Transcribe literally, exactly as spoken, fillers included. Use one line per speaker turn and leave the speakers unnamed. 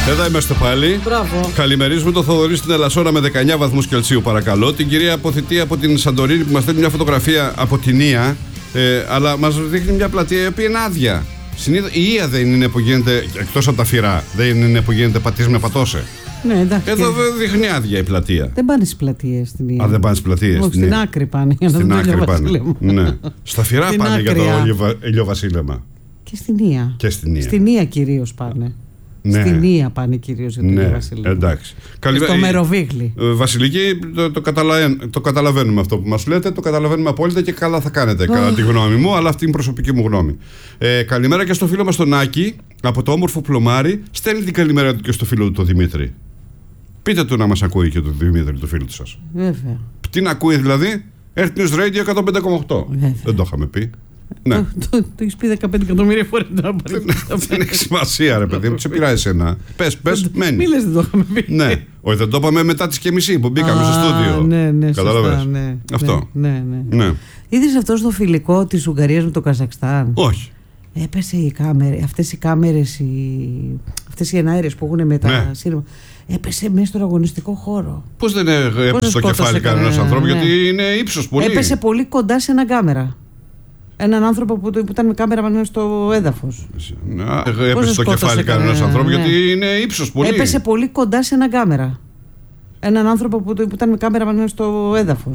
Εδώ είμαστε πάλι.
Μπράβο.
Καλημερίζουμε τον Θοδωρή στην Ελασσόνα με δεκαεννιά βαθμούς Κελσίου, παρακαλώ. Την κυρία Αποθητή από την Σαντορίνη που μας στέλνει μια φωτογραφία από την Ία. Ε, αλλά μας δείχνει μια πλατεία η οποία είναι άδεια. Συνήθως η Ία δεν είναι που γίνεται, εκτός από τα φυρά, δεν είναι που γίνεται πατής με πατώσε.
Ναι, εντάξει.
Εδώ δείχνει άδεια η πλατεία.
Δεν πάνε στις πλατείες στην Ία.
Α, δεν πάνε στις πλατείες.
Όχι, στην άκρη πάνε. Για
στην
να
άκρη πάνε. Ναι. Στα φυρά
Στην
πάνε για το
άκρη,
ηλιοβασίλεμα.
Και στην Ία.
Και στην Ία.
Στην Ία κυρίως πάνε.
Ναι.
Στην Ία πάνε κυρίως για το
ναι,
ηλιοβασίλεμα.
Εντάξει.
Στο Μεροβίγλι.
Ε, Βασιλική, το, το, καταλαβαίν, το καταλαβαίνουμε αυτό που μας λέτε, το καταλαβαίνουμε απόλυτα και καλά θα κάνετε, oh. κατά τη γνώμη μου, αλλά αυτή είναι η προσωπική μου γνώμη. Ε, καλημέρα και στο φίλο μας τον Άκη, από το όμορφο Πλωμάρι, στέλνει την καλημέρα του και στο φίλο του τον Δημήτρη. Πείτε του να μας ακούει και τον Δημήτρη, το φίλο του σας.
Βέβαια.
Τι να ακούει δηλαδή, Earth News Radio εκατόν πέντε κόμμα οκτώ. Δεν το είχαμε πει. Ναι.
Το, το, το έχεις πει δεκαπέντε εκατομμύρια φορές.
Δεν έχει σημασία, ρε παιδί μου, σε πειράζει εσένα. Πες, πες, μένει.
Μη λες, δεν το είχαμε πει.
Ναι, όχι, δεν το είπαμε μετά τις και μισή που μπήκαμε στο στούντιο.
Ναι, ναι,
κατάλαβες.
Ναι,
αυτό.
Ναι, ναι.
Ναι.
Είδες αυτό στο φιλικό της Ουγγαρίας με το Καζακστάν?
Όχι.
Έπεσε η κάμερα, αυτές οι κάμερες, οι... αυτές οι εναέρες που έχουν με τα ναι. σύρμα. Έπεσε μέσα στον αγωνιστικό χώρο.
Πώς δεν έπεσε στο κεφάλι κανένας ανθρώπου, ναι. γιατί είναι ύψος πολύ.
Έπεσε πολύ κοντά σε ένα κάμερα. Έναν άνθρωπο που, που ήταν με κάμερα μέσα στο έδαφος.
Να, έπεσε στο κεφάλι κανένας ανθρώπου, ναι. γιατί είναι ύψος πολύ.
Έπεσε πολύ κοντά σε ένα κάμερα. Έναν άνθρωπο που, που ήταν με κάμερα μέσα στο έδαφος.